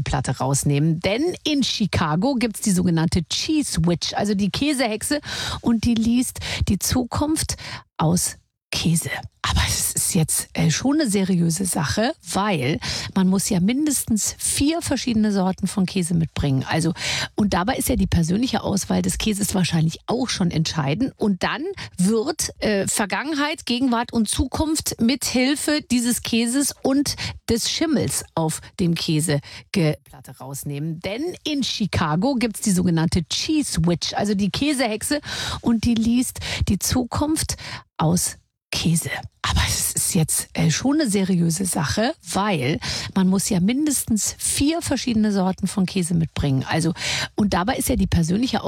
Käseplatte rausnehmen. Denn in Chicago gibt es die sogenannte Cheese Witch, also die Käsehexe, und die liest die Zukunft aus Käse. Aber es ist jetzt schon eine seriöse Sache, weil man muss ja mindestens 4 verschiedene Sorten von Käse mitbringen. Also, und dabei ist ja die persönliche Auswahl des Käses wahrscheinlich auch schon entscheidend. Und dann wird Vergangenheit, Gegenwart und Zukunft mit Hilfe dieses Käses und des Schimmels auf dem Käseplatte rausnehmen. Denn in Chicago gibt es die sogenannte Cheese Witch, also die Käsehexe, und die liest die Zukunft aus Käse. Aber es ist jetzt schon eine seriöse Sache, weil man muss ja mindestens 4 verschiedene Sorten von Käse mitbringen. Also, und dabei ist ja die persönliche